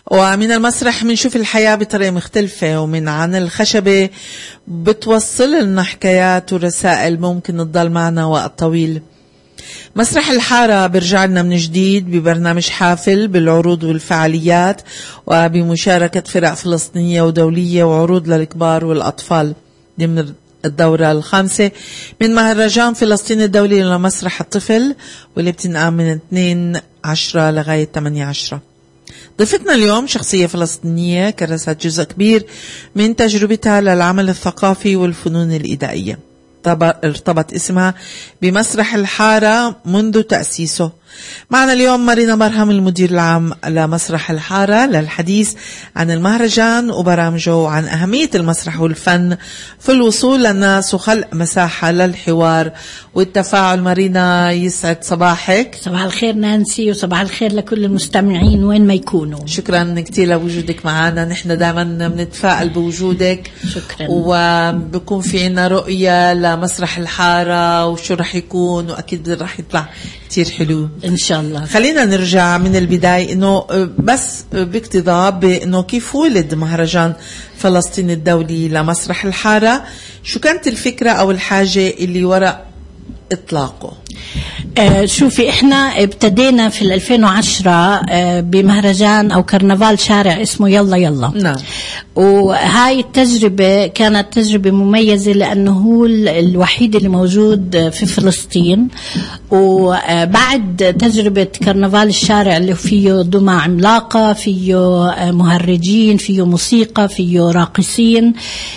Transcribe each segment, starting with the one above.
ومن المسرح منشوف الحياة بطريقة مختلفة، ومن عن الخشبة بتوصل لنا حكايات ورسائل ممكن تضل معنا وقت طويل. مسرح الحارة برجع لنا من جديد ببرنامج حافل بالعروض والفعاليات وبمشاركة فرق فلسطينية ودولية وعروض للكبار والأطفال ضمن الدورة 5 من مهرجان فلسطين الدولي لمسرح الطفل، واللي بتنقام من 2/10 لغاية 8/10. ضيفتنا اليوم شخصية فلسطينية كرست جزء كبير من تجربتها للعمل الثقافي والفنون الإدائية. ارتبط اسمها بمسرح الحارة منذ تأسيسه. معنا اليوم مارينا برهم المدير العام لمسرح الحارة للحديث عن المهرجان وبرامجه وعن أهمية المسرح والفن في الوصول للناس وخلق مساحة للحوار والتفاعل. مارينا يسعد صباحك. صباح الخير نانسي، وصباح الخير لكل المستمعين وين ما يكونوا. شكرا كتير لوجودك معنا، نحن دائما بنتفائل بوجودك. شكرا. وبكون في عنا رؤية لمسرح الحارة وشو رح يكون، وأكيد رح يطلع كتير حلو إن شاء الله. خلينا نرجع من البداية، إنه بس باقتضاء بإنه كيف ولد مهرجان فلسطين الدولي لمسرح الحارة، شو كانت الفكرة أو الحاجة اللي وراء إطلاقه؟ شوفي، إحنا ابتدينا في 2010 بمهرجان أو كرنفال شارع اسمه يلا يلا. نعم. وهاي التجربة كانت تجربة مميزة لأنه هو الوحيد اللي موجود في فلسطين. وبعد تجربة كرنفال الشارع اللي فيه دمى عملاقة، فيه مهرجين، فيه موسيقى، فيه راقصين،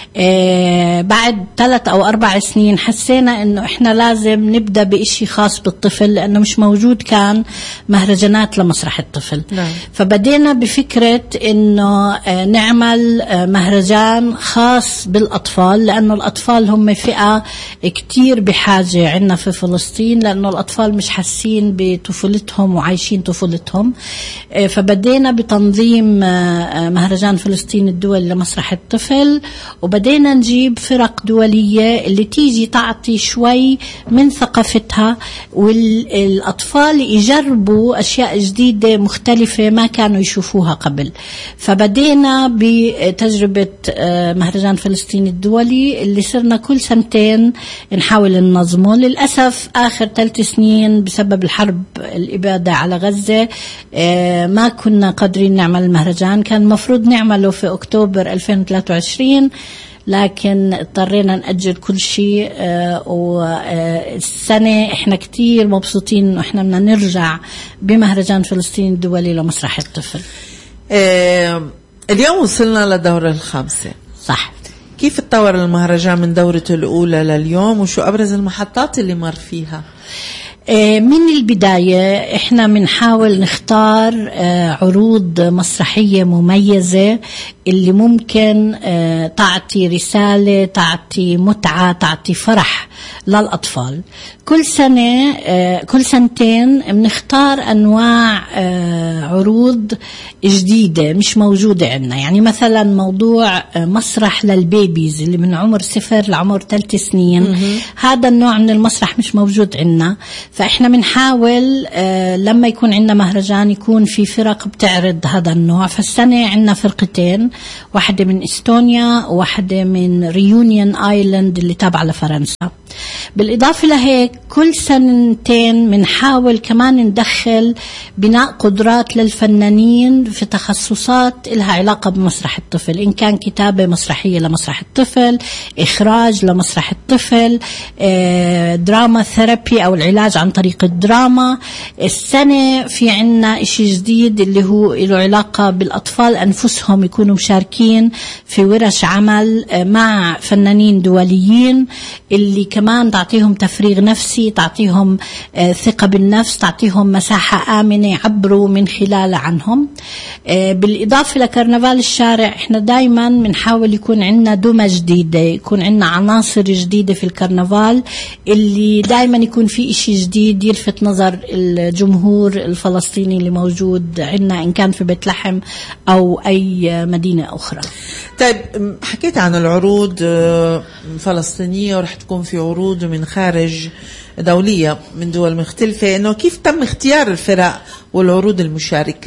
بعد 3 أو 4 سنين حسينا إنه إحنا لازم نبدأ بإشي خاص بالطفل، لأنه مش موجود كان مهرجانات لمسرح الطفل. نعم. فبدينا بفكرة إنه نعمل مهرجان خاص بالأطفال، لأنه الأطفال هم فئة كتير بحاجة عنا في فلسطين، لأنه الأطفال مش حاسين بطفولتهم وعايشين طفولتهم. فبدينا بتنظيم مهرجان فلسطين الدولي لمسرح الطفل، وبدينا نجيب فرق دولية اللي تيجي تعطي شوي من ثقافتها، والأطفال يجربوا أشياء جديدة مختلفة ما كانوا يشوفوها قبل. فبدينا بتجربة مهرجان فلسطين الدولي اللي صرنا كل 2 سنين نحاول ننظمه. للأسف آخر 3 سنين بسبب الحرب الإبادة على غزة ما كنا قادرين نعمل المهرجان. كان مفروض نعمله في أكتوبر 2023، لكن اضطرينا نأجل كل شيء. والسنة احنا كتير مبسوطين انه احنا بدنا نرجع بمهرجان فلسطين الدولي لمسرح الطفل. اليوم وصلنا للدورة 5. صح. كيف تطور المهرجان من دورته الأولى لليوم، وشو أبرز المحطات اللي مر فيها؟ من البداية احنا بنحاول نختار عروض مسرحية مميزة اللي ممكن تعطي رسالة، تعطي متعة، تعطي فرح للأطفال. كل سنة كل 2 سنين بنختار أنواع عروض جديدة مش موجودة عندنا. يعني مثلا موضوع مسرح للبيبيز اللي من عمر 0 لعمر 3 سنين، هذا النوع من المسرح مش موجود عندنا. فإحنا بنحاول لما يكون عندنا مهرجان يكون في فرق بتعرض هذا النوع. فالسنة عندنا فرقتين، واحدة من إستونيا وواحدة من ريونيون آيلاند اللي تابعة لفرنسا. بالإضافة لهيك كل 2 سنين بنحاول كمان ندخل بناء قدرات للفنانين في تخصصات لها علاقة بمسرح الطفل، إن كان كتابة مسرحية لمسرح الطفل، إخراج لمسرح الطفل، دراما ثيرابي أو العلاج عن طريق الدراما. السنة في عنا إشي جديد اللي هو له علاقة بالأطفال أنفسهم، يكونوا مشاركين في ورش عمل مع فنانين دوليين اللي كمان تعطيهم تفريغ نفسي، تعطيهم ثقة بالنفس، تعطيهم مساحة آمنة يعبروا من خلال عنهم. بالإضافة لكرنفال الشارع احنا دايما بنحاول يكون عندنا دمى جديدة، يكون عندنا عناصر جديدة في الكرنفال اللي دايما يكون في إشي جديد يلفت نظر الجمهور الفلسطيني اللي موجود عندنا، إن كان في بيت لحم أو أي مدينة أخرى. طيب، حكيت عن العروض فلسطينية ورح تكون في عروض من خارج دولية من دول مختلفة، إنه كيف تم اختيار الفرق والعروض المشاركة؟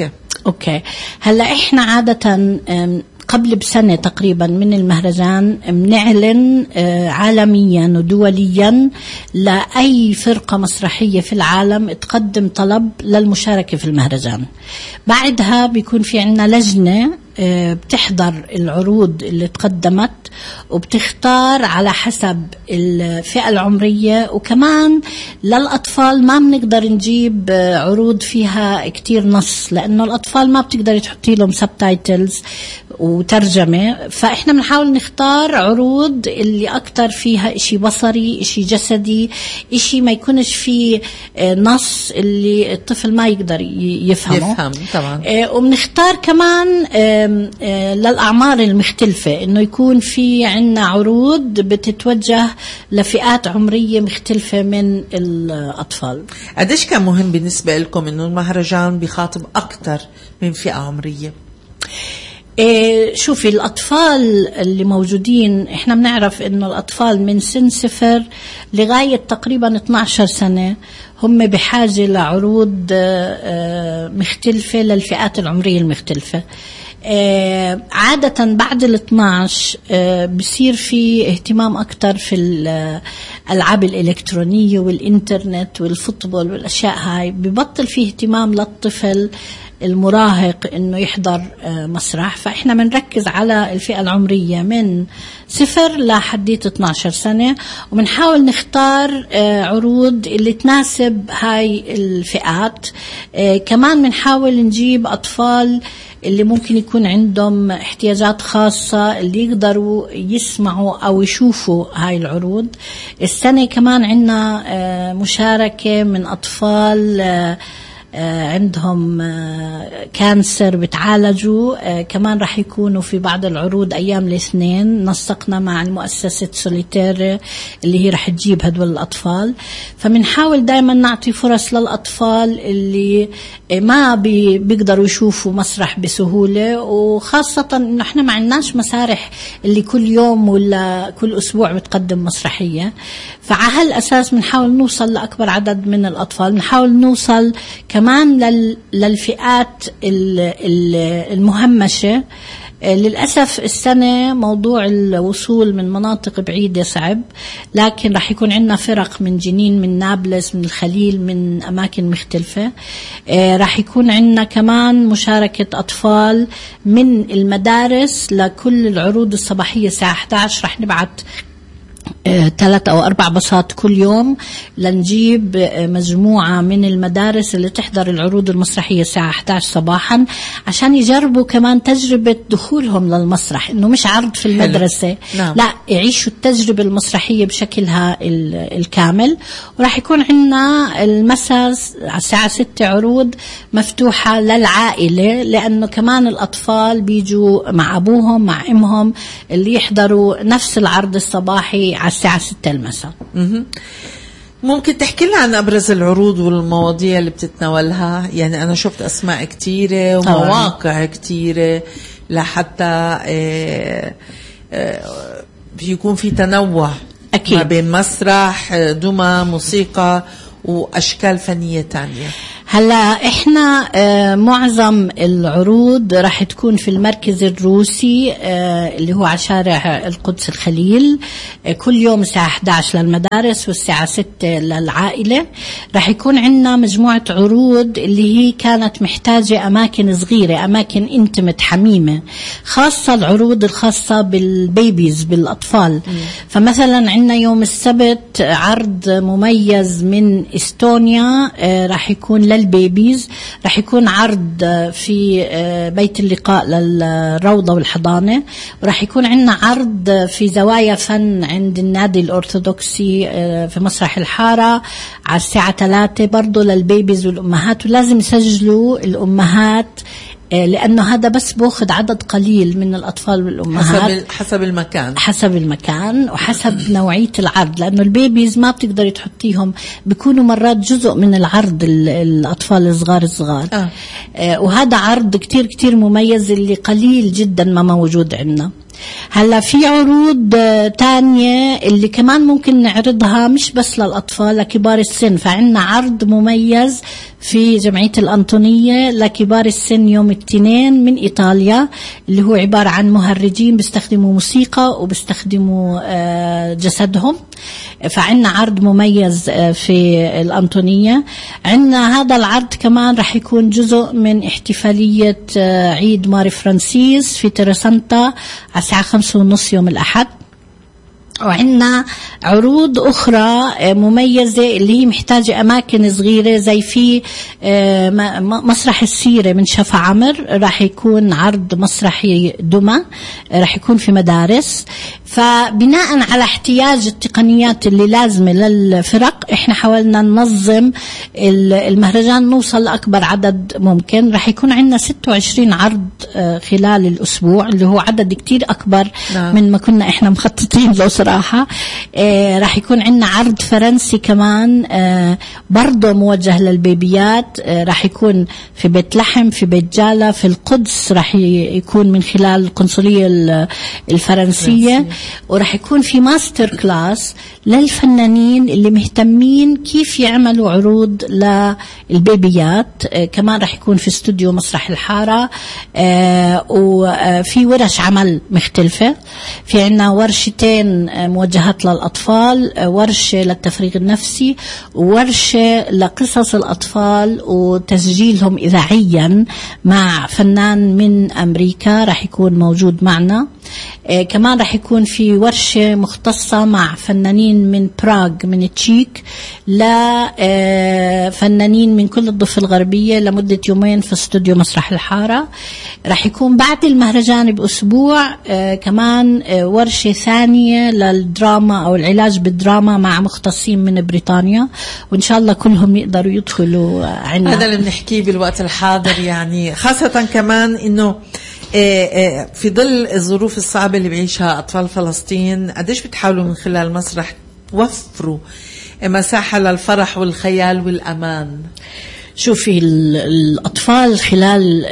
أوكي. هلا إحنا عادة قبل بسنة تقريبا من المهرجان بنعلن عالميا ودوليا لأي فرقة مسرحية في العالم تقدم طلب للمشاركة في المهرجان. بعدها بيكون في عنا لجنة بتحضر العروض اللي تقدمت وبتختار على حسب الفئة العمرية، وكمان للأطفال ما بنقدر نجيب عروض فيها كتير نص، لأنه الأطفال ما بتقدر تحطي لهم سبتايتلز وترجمة، فإحنا بنحاول نختار عروض اللي أكتر فيها إشي بصري، إشي جسدي، إشي ما يكونش فيه نص اللي الطفل ما يقدر يفهم طبعا. وبنختار كمان للأعمار المختلفة، إنه يكون في عنا عروض بتتوجه لفئات عمرية مختلفة من الأطفال. قديش كان مهم بالنسبة لكم إنه المهرجان بيخاطب أكتر من فئة عمرية؟ شوفي الأطفال اللي موجودين، إحنا بنعرف إنه الأطفال من سن 0 لغاية تقريبا 12 سنة هم بحاجة لعروض مختلفة للفئات العمرية المختلفة. عادة بعد 12 بصير في اهتمام أكتر في الألعاب الإلكترونية والإنترنت والفوتبول والأشياء هاي، ببطل فيه اهتمام للطفل المراهق إنه يحضر مسرح. فإحنا بنركز على الفئة العمرية من 0 لحديت 12 سنة، وبنحاول نختار عروض اللي تناسب هاي الفئات. كمان بنحاول نجيب أطفال اللي ممكن يكون عندهم احتياجات خاصة اللي يقدروا يسمعوا أو يشوفوا هاي العروض. السنة كمان عندنا مشاركة من أطفال عندهم كانسر بتعالجوا، كمان رح يكونوا في بعض العروض أيام الاثنين. نسقنا مع المؤسسة سوليتير اللي هي رح تجيب هدول الأطفال. فمنحاول دايما نعطي فرص للأطفال اللي ما بيقدروا يشوفوا مسرح بسهولة، وخاصة إنه إحنا ما عندناش مسارح اللي كل يوم ولا كل أسبوع بتقدم مسرحية. فعلى هالأساس بنحاول نوصل لأكبر عدد من الأطفال، بنحاول نوصل كمان للفئات المهمشة. للأسف السنة موضوع الوصول من مناطق بعيدة صعب، لكن رح يكون عندنا فرق من جنين، من نابلس، من الخليل، من أماكن مختلفة. رح يكون عندنا كمان مشاركة أطفال من المدارس لكل العروض الصباحية الساعة 11. رح نبعت 3 أو 4 باصات كل يوم لنجيب مجموعة من المدارس اللي تحضر العروض المسرحية الساعة 11 صباحا، عشان يجربوا كمان تجربة دخولهم للمسرح، إنه مش عرض في المدرسة. نعم. لا، يعيشوا التجربة المسرحية بشكلها الكامل. وراح يكون عندنا المساء على الساعة 6 عروض مفتوحة للعائلة، لأنه كمان الأطفال بيجوا مع أبوهم مع أمهم اللي يحضروا نفس العرض الصباحي على الساعة 6 المساء. ممكن تحكي لنا عن أبرز العروض والمواضيع اللي بتتناولها؟ يعني أنا شفت أسماء كتيرة ومواقع كتيرة، لحتى بيكون في تنوع أكيد ما بين مسرح، دمى، موسيقى وأشكال فنية تانية. هلا احنا معظم العروض راح تكون في المركز الروسي اللي هو على شارع القدس الخليل، كل يوم الساعة 11 للمدارس والساعة 6 للعائلة. راح يكون عندنا مجموعة عروض اللي هي كانت محتاجة أماكن صغيرة، أماكن انتمت حميمة، خاصة العروض الخاصة بالبيبيز، بالأطفال. فمثلا عندنا يوم السبت عرض مميز من إستونيا راح يكون للبيبيز، راح يكون عرض في بيت اللقاء للروضة والحضانة، وراح يكون عندنا عرض في زوايا فن عند النادي الأرثوذكسي في مسرح الحارة على الساعة 3 برضو للبيبيز والأمهات. ولازم يسجلوا الأمهات لأنه هذا بس بأخذ عدد قليل من الأطفال والأمهات حسب المكان وحسب نوعية العرض، لأنه البيبيز ما بتقدر تحطيهم، بيكونوا مرات جزء من العرض الأطفال الصغار. وهذا عرض كتير كتير مميز اللي قليل جدا ما موجود عندنا. هلا في عروض تانية اللي كمان ممكن نعرضها مش بس للأطفال، لكبار السن. فعندنا عرض مميز في جمعية الأنطونية لكبار السن يوم الاثنين من إيطاليا، اللي هو عبارة عن مهرجين بيستخدموا موسيقى وبيستخدموا جسدهم. فعنا عرض مميز في الأنطونية. عنا هذا العرض كمان رح يكون جزء من احتفالية عيد ماري فرانسيس في تيراسانتا على الساعة 5:30 يوم الأحد. وعندنا عروض أخرى مميزة اللي هي محتاجة أماكن صغيرة، زي في مسرح السيرة من شفا عمر راح يكون عرض مسرحي دمى، راح يكون في مدارس. فبناء على احتياج التقنيات اللي لازمة للفرق احنا حاولنا ننظم المهرجان نوصل لأكبر عدد ممكن. راح يكون عندنا 26 عرض خلال الأسبوع، اللي هو عدد كتير أكبر من ما كنا احنا مخططين له صراحة. راح يكون عندنا عرض فرنسي كمان برضه موجه للبيبيات، راح يكون في بيت لحم، في بيت جالة، في القدس راح يكون من خلال القنصلية الفرنسية. وراح يكون في ماستر كلاس للفنانين اللي مهتمين كيف يعملوا عروض للبيبيات. كمان راح يكون في استوديو مسرح الحارة، وفي ورش عمل مختلفة. في عنا ورشتين موجهات للأطفال، ورشة للتفريغ النفسي وورشة لقصص الأطفال وتسجيلهم إذاعيا مع فنان من أمريكا راح يكون موجود معنا. كمان راح يكون في ورشة مختصة مع فنانين من براغ من تشيك لفنانين من كل الضفة الغربية لمدة يومين في استوديو مسرح الحارة. راح يكون بعد المهرجان بأسبوع كمان ورشة ثانية للدراما أو العلاج بالدراما مع مختصين من بريطانيا، وإن شاء الله كلهم يقدروا يدخلوا عنا. هذا اللي بنحكيه بالوقت الحاضر، يعني خاصة كمان إنه في ظل الظروف الصعبة اللي بيعيشها أطفال فلسطين، قديش بتحاولوا من خلال المسرح توفروا مساحة للفرح والخيال والأمان؟ شوفي الأطفال خلال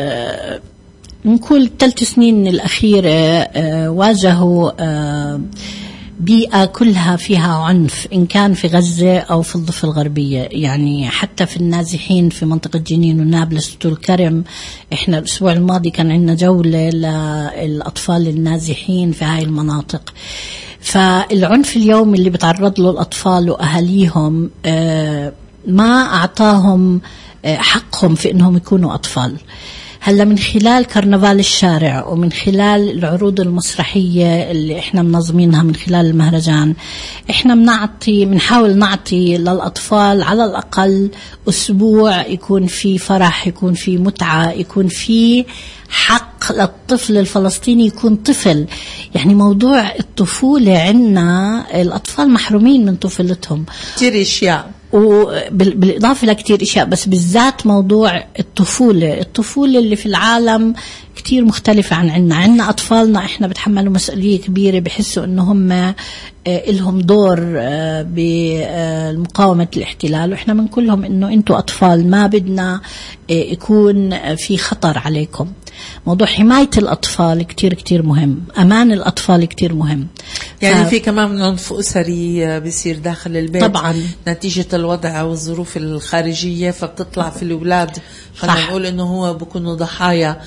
نقول 3 سنين الأخيرة واجهوا بيئة كلها فيها عنف، إن كان في غزة أو في الضفة الغربية. يعني حتى في النازحين في منطقة جنين ونابلس وطول كرم، إحنا الأسبوع الماضي كان عندنا جولة للأطفال النازحين في هاي المناطق. فالعنف اليومي اللي بتعرض له الأطفال وأهاليهم ما أعطاهم حقهم في إنهم يكونوا أطفال. هلا من خلال كرنفال الشارع ومن خلال العروض المسرحية اللي احنا منظمينها من خلال المهرجان، احنا بنحاول نعطي للأطفال على الأقل أسبوع يكون في فرح، يكون في متعة، يكون في حق للطفل الفلسطيني يكون طفل. يعني موضوع الطفولة عنا الأطفال محرومين من طفولتهم كتير أشياء، وبالإضافة لكتير إشياء، بس بالذات موضوع الطفولة اللي في العالم كتير مختلفة عنا أطفالنا إحنا بتحملوا مسؤولية كبيرة، بحسوا إنه هم إلهم دور بمقاومة الاحتلال، وإحنا بنقول لهم إنه أنتوا أطفال، ما بدنا يكون في خطر عليكم. موضوع حماية الأطفال كتير كتير مهم، أمان الأطفال كتير مهم. يعني في كمان عنف أسري بيصير داخل البيت طبعا نتيجة الوضع والظروف الخارجية، فبتطلع في الأولاد خلينا نقول إنه هو بيكونوا ضحايا.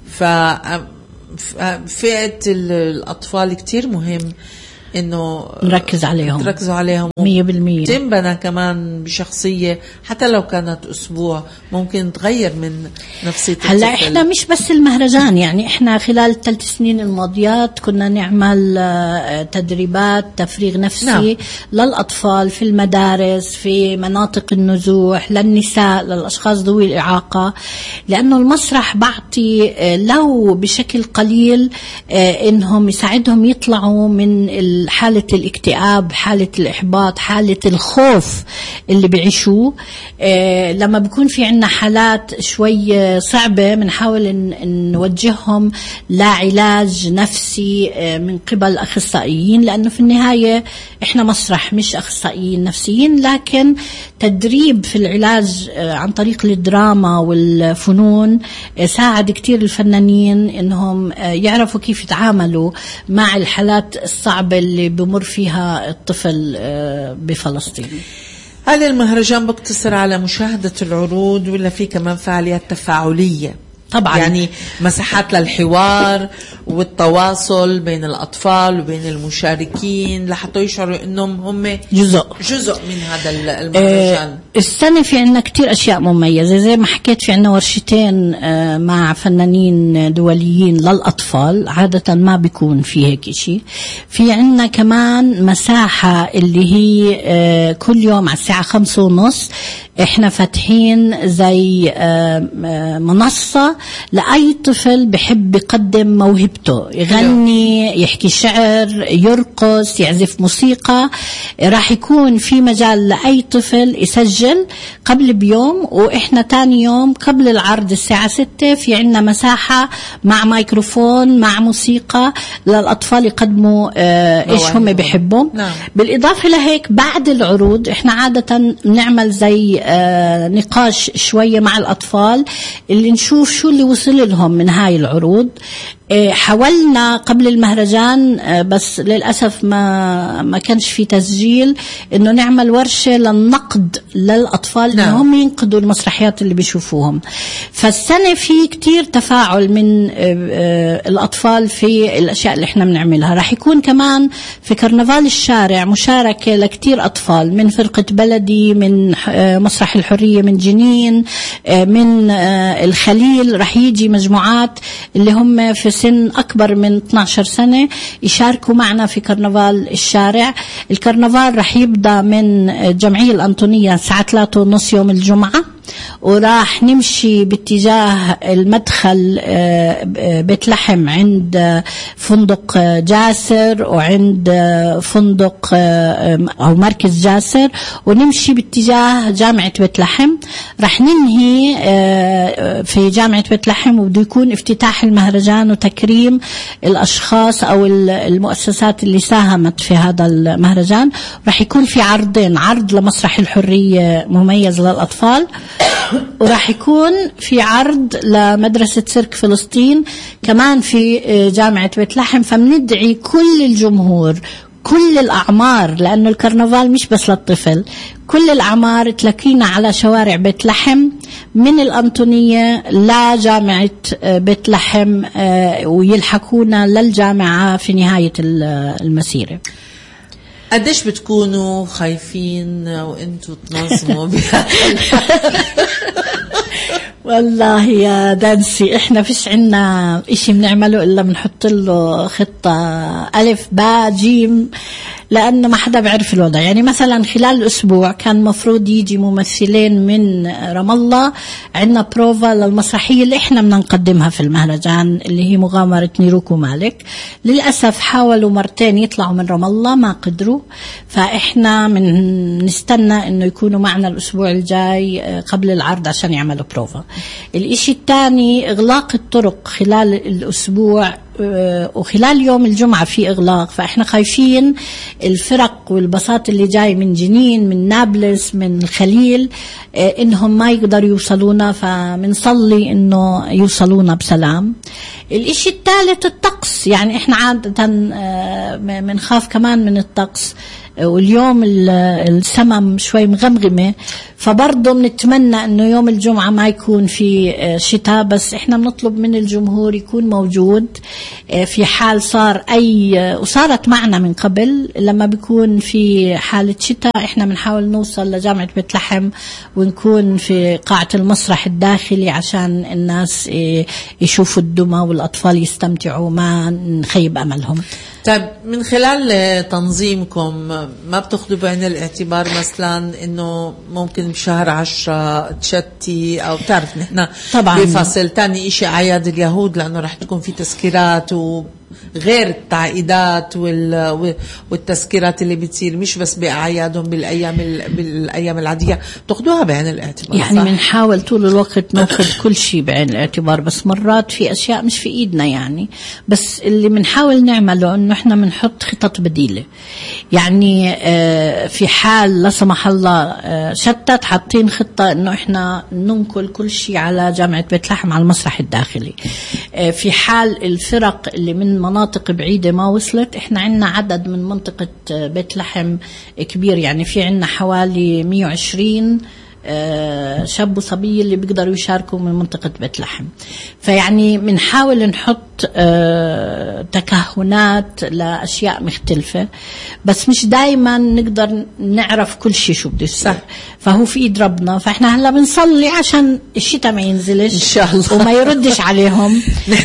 ففئة الأطفال كتير مهم إنه تركزوا عليهم 100%. تنبنى كمان بشخصية حتى لو كانت أسبوع ممكن تغير من نفسية الطفل. هلا إحنا مش بس المهرجان، يعني إحنا خلال 3 سنين الماضيات كنا نعمل تدريبات تفريغ نفسي للأطفال في المدارس، في مناطق النزوح، للنساء، للأشخاص ذوي الإعاقة، لأنه المسرح بعطي لو بشكل قليل إنهم يساعدهم يطلعوا من حالة الاكتئاب، حالة الإحباط، حالة الخوف اللي بيعيشوه. لما بيكون في عنا حالات شوي صعبة بنحاول نوجههم لعلاج نفسي من قبل أخصائيين، لأنه في النهاية إحنا مسرح مش أخصائيين نفسيين، لكن تدريب في العلاج عن طريق الدراما والفنون ساعد كتير الفنانين إنهم يعرفوا كيف يتعاملوا مع الحالات الصعبة اللي بمر فيها الطفل بفلسطين. هل المهرجان بقتصر على مشاهدة العروض ولا في كمان فعاليات تفاعلية؟ طبعا يعني مساحات للحوار والتواصل بين الأطفال وبين المشاركين لحتى يشعروا أنهم هم جزء من هذا المهرجان. السنة في عنا كتير أشياء مميزة، زي ما حكيت في عنا ورشتين مع فنانين دوليين للأطفال، عادة ما بيكون في هيك شيء. في عنا كمان مساحة اللي هي كل يوم على الساعة 5:30 احنا فاتحين زي منصة لأي طفل بحب يقدم موهبته، يغني، يحكي شعر، يرقص، يعزف موسيقى. راح يكون في مجال لأي طفل يسجل قبل بيوم، وإحنا تاني يوم قبل العرض الساعة 6 في عنا مساحة مع ميكروفون مع موسيقى للأطفال يقدموا إيش هم بيحبوا. نعم. بالإضافة لهيك بعد العروض إحنا عادة نعمل زي نقاش شوية مع الأطفال اللي نشوف شو اللي وصل لهم من هاي العروض. حاولنا قبل المهرجان بس للأسف ما كانش في تسجيل إنه نعمل ورشة للنقد للأطفال. نعم. إنهم ينقدوا المسرحيات اللي بيشوفوهم. فالسنة في كتير تفاعل من الأطفال في الأشياء اللي احنا بنعملها. راح يكون كمان في كرنفال الشارع مشاركة لكتير أطفال من فرقة بلدي، من مسرح الحرية، من جنين، من الخليل. راح يجي مجموعات اللي هم في سن أكبر من 12 سنة يشاركوا معنا في كرنفال الشارع. الكرنفال رح يبدأ من الجمعية الأنطونية الساعة 3:30 يوم الجمعة، وراح نمشي باتجاه المدخل بيت لحم عند فندق جاسر وعند فندق أو مركز جاسر، ونمشي باتجاه جامعة بيت لحم. راح ننهي في جامعة بيت لحم، وبده يكون افتتاح المهرجان وتكريم الأشخاص أو المؤسسات اللي ساهمت في هذا المهرجان. راح يكون في عرضين، عرض لمسرح الحرية مميز للأطفال، وراح يكون في عرض لمدرسة سيرك فلسطين كمان في جامعة بيت لحم. فمندعي كل الجمهور، كل الأعمار، لأنه الكرنفال مش بس للطفل، كل الأعمار تلاقينا على شوارع بيت لحم من الأنطونية لجامعة بيت لحم، ويلحقونا للجامعة في نهاية المسيرة. قديش بتكونوا خايفين وانتوا تنظموا بها؟ والله يا دانسي احنا فيش عنا اشي بنعمله الا بنحط له خطة ألف باء جيم، لأنه ما حدا بعرف الوضع. يعني مثلا خلال الأسبوع كان مفروض يجي ممثلين من رام الله، عنا بروفا للمسرحية اللي احنا بدنا نقدمها في المهرجان اللي هي مغامرة نيروكو مالك. للأسف حاولوا مرتين يطلعوا من رام الله ما قدروا، فإحنا نستنى إنه يكونوا معنا الأسبوع الجاي قبل العرض عشان يعملوا بروفا. الإشي الثاني إغلاق الطرق خلال الأسبوع، وخلال يوم الجمعة في إغلاق. فإحنا خايفين الفرق والبساط اللي جاي من جنين، من نابلس، من الخليل، إنهم ما يقدروا يوصلونا، فمنصلي إنه يوصلونا بسلام. الإشي الثالث الطقس، يعني إحنا عادة منخاف كمان من الطقس، واليوم السماء شوي مغمغمة، فبرضه بنتمنى انه يوم الجمعة ما يكون في شتاء. بس احنا بنطلب من الجمهور يكون موجود في حال صار وصارت معنا من قبل لما بيكون في حالة شتاء. احنا بنحاول نوصل لجامعة بيت لحم ونكون في قاعة المسرح الداخلي عشان الناس يشوفوا الدمى والأطفال يستمتعوا، ما نخيب أملهم. طيب من خلال تنظيمكم ما بتاخذوا بعين الاعتبار مثلا انه ممكن بشهر 10 تشتي، او بتعرف نحن طبعا بفصل تاني اشي اعياد اليهود، لانه رح تكون في تذكيرات وغير التعقيدات والتذكيرات اللي بتصير مش بس باعيادهم بالايام العاديه، بتاخذوها بعين الاعتبار؟ يعني بنحاول طول الوقت ناخذ كل شيء بعين الاعتبار، بس مرات في اشياء مش في ايدنا يعني. بس اللي بنحاول نعمله انه احنا بنحط خطط بديله. يعني في حال لا سمح الله شتت، حاطين خطه انه احنا ننقل كل شيء على جامعه بيت لحم على المسرح الداخلي. في حال الفرق اللي من مناطق بعيدة ما وصلت. احنا عنا عدد من منطقة بيت لحم كبير، يعني في عنا حوالي 120 شاب وصبية اللي بيقدروا يشاركوا من منطقة بيت لحم. فيعني بنحاول نحط تكهنات لأشياء مختلفة، بس مش دايما نقدر نعرف كل شيء شو بده يصير، فهو في ايد ربنا. فاحنا هلا بنصلي عشان الشتاء ما ينزلش ان شاء الله وما يردش عليهم.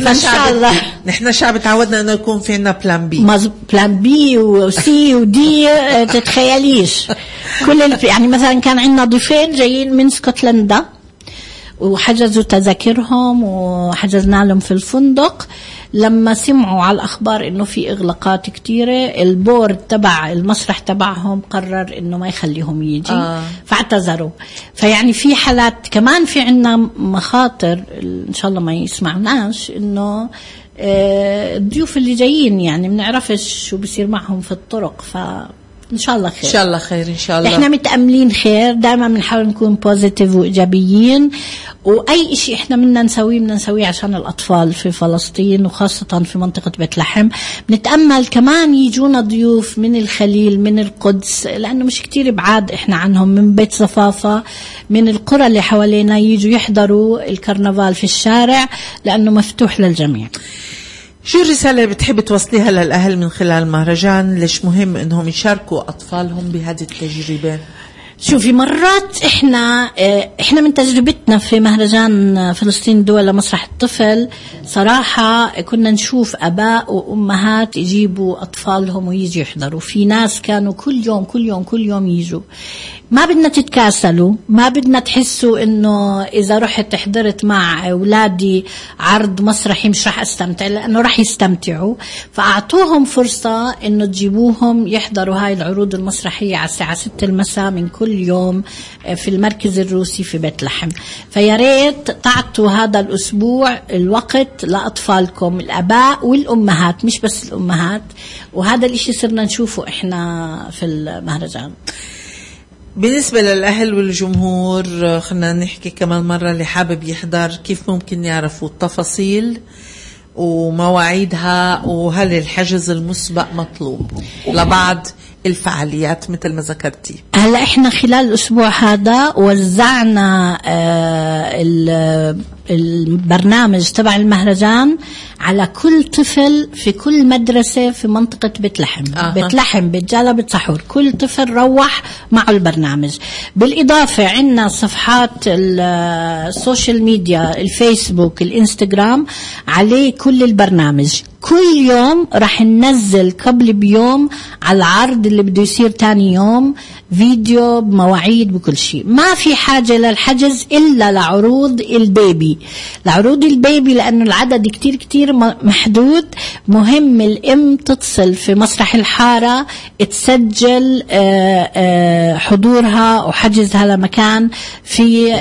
نحن شعب تعودنا انه يكون في عنا بلان بي وسي ودي تتخيليش كل يعني مثلا كان عندنا ضيفين جايين من اسكتلندا وحجزوا تذاكرهم وحجزنا لهم في الفندق. لما سمعوا على الأخبار إنه في إغلاقات كتيرة، البورد تبع المسرح تبعهم قرر إنه ما يخليهم يجي فاعتذروا. فيعني في حالات كمان في عنا مخاطر إن شاء الله ما يسمعناش، إنه الضيوف اللي جايين يعني منعرفش شو بيصير معهم في الطرق. إن شاء الله خير. إن شاء الله خير إن شاء الله. إحنا متأملين خير، دائما بنحاول نكون بوزيتيف وإيجابيين، وأي إشي إحنا بدنا نسويه عشان الأطفال في فلسطين وخاصة في منطقة بيت لحم. بنتأمل كمان يجونا ضيوف من الخليل من القدس، لأنه مش كتير بعاد إحنا عنهم، من بيت صفافة من القرى اللي حوالينا، يجوا يحضروا الكرنفال في الشارع لأنه مفتوح للجميع. شو الرسالة اللي بتحب توصليها للأهل من خلال المهرجان؟ ليش مهم إنهم يشاركوا أطفالهم بهذه التجربة؟ شوفي، مرات احنا من تجربتنا في مهرجان فلسطين دول لمسرح الطفل صراحة كنا نشوف اباء وامهات يجيبوا اطفالهم ويجي يحضروا. في ناس كانوا كل يوم يجوا. ما بدنا تتكاسلوا، ما بدنا تحسوا انه اذا رحت حضرت مع اولادي عرض مسرحي مش رح استمتع، لانه رح يستمتعوا. فاعطوهم فرصة انه تجيبوهم يحضروا هاي العروض المسرحية على الساعة 6 المساء من كل يوم في المركز الروسي في بيت لحم. فيا ريت تعطوا هذا الأسبوع الوقت لأطفالكم، الآباء والأمهات، مش بس الأمهات. وهذا الإشي صرنا نشوفه إحنا في المهرجان. بالنسبة للأهل والجمهور، خلنا نحكي كمان مرة اللي حابب يحضر كيف ممكن يعرفوا التفاصيل ومواعيدها، وهل الحجز المسبق مطلوب لبعض الفعاليات مثل ما ذكرتي؟ هلا احنا خلال الاسبوع هذا وزعنا البرنامج تبع المهرجان على كل طفل في كل مدرسة في منطقة بيت لحم. بيت لحم، بيت جالة، بيت سحور، كل طفل روح معه البرنامج. بالإضافة عنا صفحات السوشيال ميديا، الفيسبوك، الانستغرام، عليه كل البرنامج. كل يوم رح ننزل قبل بيوم على العرض اللي بده يصير تاني يوم، فيديو بمواعيد بكل شيء. ما في حاجة للحجز إلا لعروض البيبي، لأنه العدد كتير محدود. مهم الأم تتصل في مسرح الحارة تسجل حضورها وحجزها لمكان في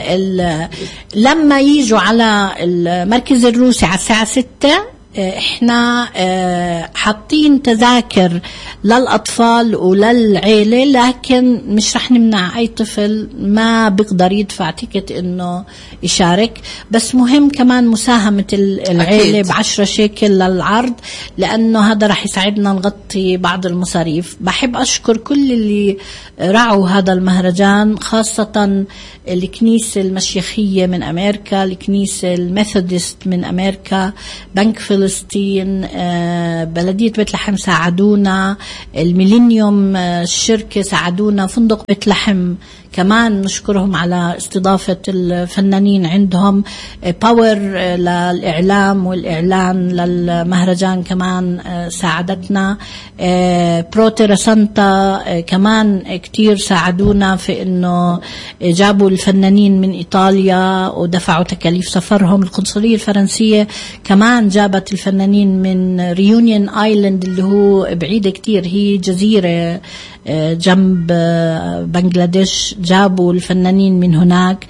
لما يجوا على المركز الروسي على الساعة 6. احنا حاطين تذاكر للأطفال وللعيلة، لكن مش رح نمنع أي طفل ما بيقدر يدفع تيكت إنه يشارك. بس مهم كمان مساهمة العيلة ب10 شيكل للعرض، لأنه هذا رح يساعدنا نغطي بعض المصاريف. بحب أشكر كل اللي رعوا هذا المهرجان، خاصة الكنيسة المشيخية من أمريكا، الكنيسة الميثودست من أمريكا، بنك فلسطين، بلدية بيت لحم ساعدونا، الميلينيوم الشركة ساعدونا، فندق بيت لحم كمان نشكرهم على استضافة الفنانين عندهم، باور للإعلام والإعلان للمهرجان كمان ساعدتنا، بروتيرا سانتا كمان كتير ساعدونا في إنه جابوا الفنانين من إيطاليا ودفعوا تكاليف سفرهم. القنصلية الفرنسية كمان جابت الفنانين من ريونيون آيلاند اللي هو بعيدة كتير، هي جزيرة جنب بنغلاديش، جابوا الفنانين من هناك.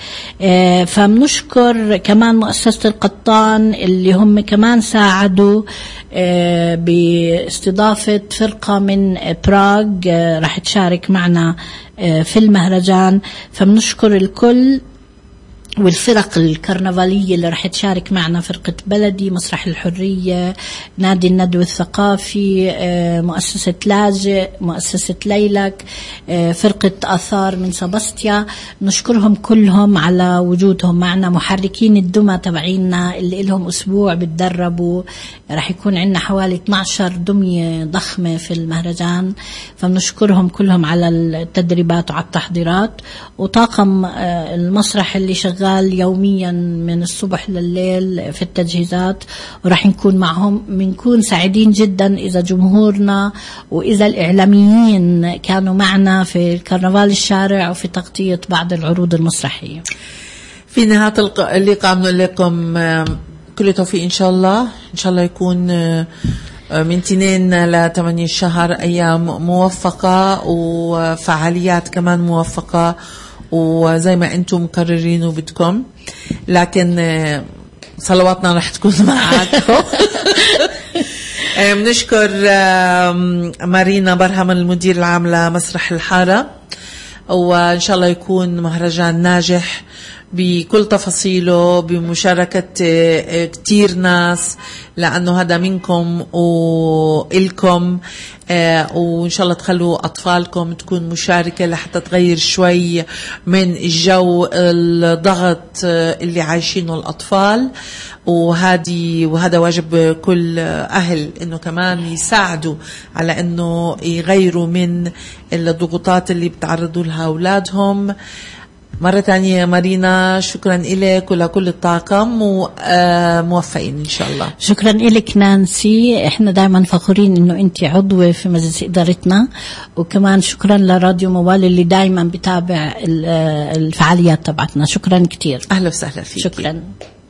فمنشكر كمان مؤسسة القطان اللي هم كمان ساعدوا باستضافة فرقة من براغ راح تشارك معنا في المهرجان. فمنشكر الكل والفرق الكرنفالية اللي رح تشارك معنا فرقة بلدي، مسرح الحرية، نادي الندوة الثقافي، مؤسسة لاجئ، مؤسسة ليلك، فرقة آثار من سباستيا. نشكرهم كلهم على وجودهم معنا. محركين الدمى تبعينا اللي لهم أسبوع بتدربوا، رح يكون عندنا حوالي 12 دمية ضخمة في المهرجان، فبنشكرهم كلهم على التدريبات وعلى التحضيرات. وطاقم المسرح اللي شغال يوميا من الصبح لليل في التجهيزات، ورح نكون معهم. بنكون سعيدين جدا إذا جمهورنا وإذا الإعلاميين كانوا معنا في الكرنفال الشارع وفي تغطية بعض العروض المسرحية. في نهاية اللقاء بنقول لكم كل التوفيق إن شاء الله. إن شاء الله يكون من 2 ل8 الشهر أيام موفقة وفعاليات كمان موفقة، وزي ما أنتم مقررين وبدكم، لكن صلواتنا رح تكون معاكم. بنشكر مارينا برهم المدير العام لمسرح الحارة، وإن شاء الله يكون مهرجان ناجح بكل تفاصيله بمشاركة كتير ناس، لأنه هذا منكم وإلكم، وإن شاء الله تخلوا أطفالكم تكون مشاركة لحتى تغير شوي من الجو الضغط اللي عايشينه الأطفال. وهذا واجب كل أهل إنه كمان يساعدوا على إنه يغيروا من الضغوطات اللي بتعرضوا لها أولادهم. مرة تانية مارينا شكرا إليك ولكل الطاقم، وموفقين إن شاء الله. شكرا إليك نانسي، إحنا دائما فخورين إنه أنت عضوة في مجلس إدارتنا، وكمان شكرا لراديو موال اللي دائما بتابع الفعاليات تبعتنا. شكرا كتير. أهلا وسهلا فيك. شكرا.